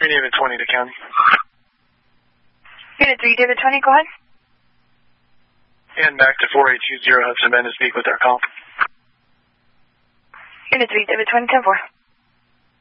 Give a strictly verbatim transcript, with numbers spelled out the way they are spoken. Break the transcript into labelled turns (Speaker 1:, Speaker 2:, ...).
Speaker 1: three David twenty to county.
Speaker 2: Unit three David twenty, go ahead.
Speaker 1: And back to four eight two zero Hudson Bend to speak with our call.
Speaker 2: Unit three David twenty, ten four.